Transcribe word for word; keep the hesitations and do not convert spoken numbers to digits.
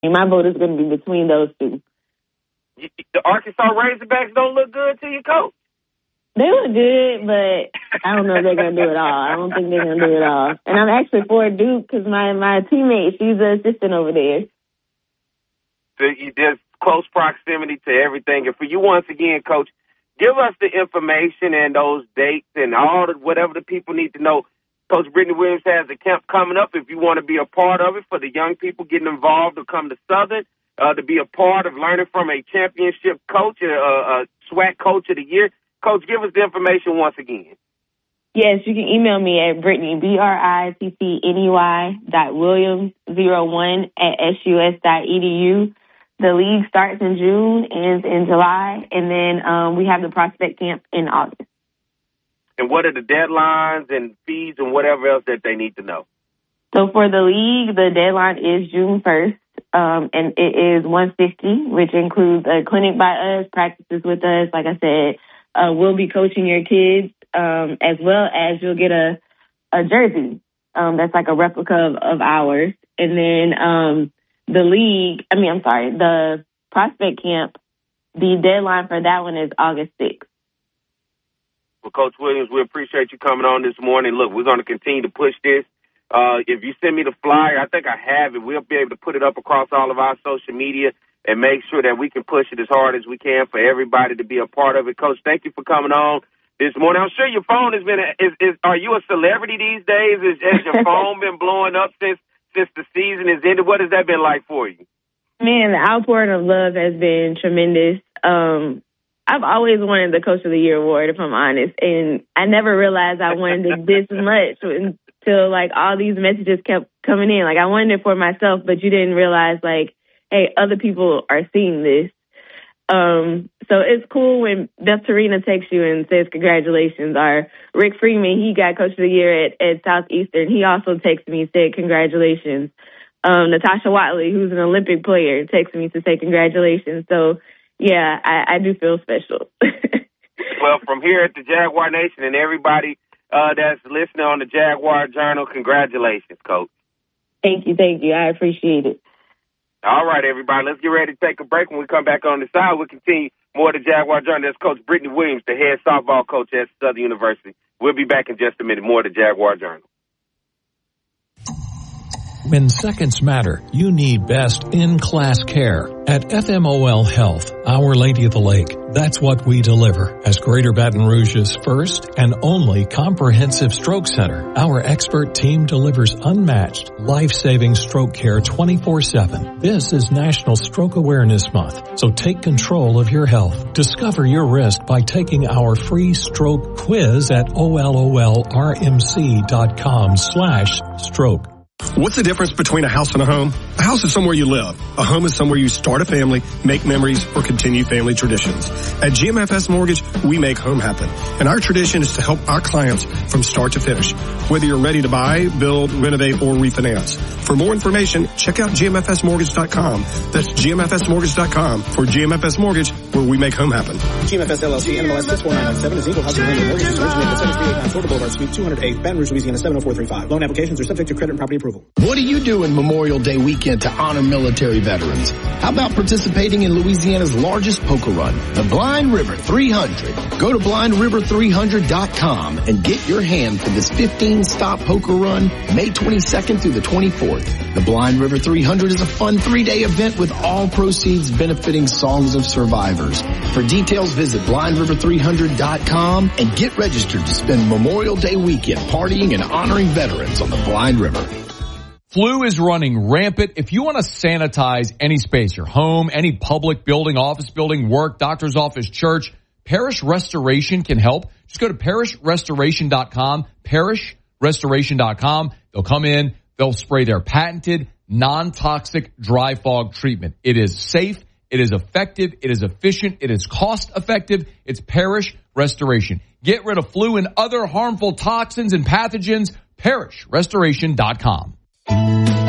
My vote is going to be between those two. The Arkansas Razorbacks don't look good to you, Coach? They look good, but I don't know if they're going to do it all. I don't think they're going to do it all. And I'm actually for Duke because my, my teammate, she's an assistant over there. So there's close proximity to everything. And for you, once again, Coach, give us the information and those dates and all the, whatever the people need to know. Coach Brittany Williams has a camp coming up. If you want to be a part of it for the young people getting involved to come to Southern, uh, to be a part of learning from a championship coach, a, a SWAC coach of the year. Coach, give us the information once again. Yes, you can email me at Brittany, B R I T T N E Y dot Williams zero one at S U S dot E D U. The league starts in June, ends in July, and then um, we have the prospect camp in August. And what are the deadlines and fees and whatever else that they need to know? So for the league, the deadline is June first, um, and it is one hundred fifty dollars, which includes a clinic by us, practices with us. Like I said, uh, we'll be coaching your kids, um, as well as you'll get a, a jersey um, that's like a replica of, of ours. And then um, the league, I mean, I'm sorry, the prospect camp, the deadline for that one is August sixth. Well, Coach Williams, we appreciate you coming on this morning. Look, we're going to continue to push this. Uh, if you send me the flyer, I think I have it. We'll be able to put it up across all of our social media and make sure that we can push it as hard as we can for everybody to be a part of it. Coach, thank you for coming on this morning. I'm sure your phone has been, a, is, is, are you a celebrity these days? Is, has your phone been blowing up since, since the season has ended? What has that been like for you? Man, the outpouring of love has been tremendous. Um, I've always wanted the Coach of the Year award, if I'm honest, and I never realized I wanted it this much until, like, all these messages kept coming in. Like, I wanted it for myself, but you didn't realize, like, hey, other people are seeing this. Um, so it's cool when Beth Torina texts you and says congratulations. Or Rick Freeman, he got Coach of the Year at, at Southeastern. He also texted me and said congratulations. Um, Natasha Watley, who's an Olympic player, texted me to say congratulations. So, yeah, I, I do feel special. Well, from here at the Jaguar Nation and everybody uh, that's listening on the Jaguar Journal, congratulations, Coach. Thank you, thank you. I appreciate it. All right, everybody, let's get ready to take a break. When we come back on the side, we'll continue more of the Jaguar Journal. That's Coach Brittany Williams, the head softball coach at Southern University. We'll be back in just a minute. More of the Jaguar Journal. When seconds matter, you need best in-class care. At F M O L Health, Our Lady of the Lake, that's what we deliver. As Greater Baton Rouge's first and only comprehensive stroke center, our expert team delivers unmatched, life-saving stroke care twenty-four seven. This is National Stroke Awareness Month, so take control of your health. Discover your risk by taking our free stroke quiz at O L O L R M C dot com slash stroke. What's the difference between a house and a home? A house is somewhere you live. A home is somewhere you start a family, make memories, or continue family traditions. At G M F S Mortgage, we make home happen. And our tradition is to help our clients from start to finish. Whether you're ready to buy, build, renovate, or refinance. For more information, check out G M F S mortgage dot com. That's G M F S mortgage dot com for G M F S Mortgage, where we make home happen. G M F S L L C, N M L S six four nine nine seven is equal housing lender mortgages originated at seven three eight nine Florida Boulevard, Suite two oh eight, Baton Rouge, Louisiana seven oh four three five. Loan applications are subject to credit and property approval. What do you do in Memorial Day weekend to honor military veterans? How about participating in Louisiana's largest poker run, the Blind River three hundred? Go to blind river three hundred dot com and get your hand for this fifteen stop poker run May twenty-second through the twenty-fourth. The Blind River three hundred is a fun three-day event with all proceeds benefiting Songs of Survivors. For details, visit blind river three hundred dot com and get registered to spend Memorial Day weekend partying and honoring veterans on the Blind River. Flu is running rampant. If you want to sanitize any space, your home, any public building, office building, work, doctor's office, church, Parish Restoration can help. Just go to parish restoration dot com, parish restoration dot com. They'll come in, they'll spray their patented non-toxic dry fog treatment. It is safe, it is effective, it is efficient, it is cost effective. It's Parish Restoration. Get rid of flu and other harmful toxins and pathogens, parish restoration dot com.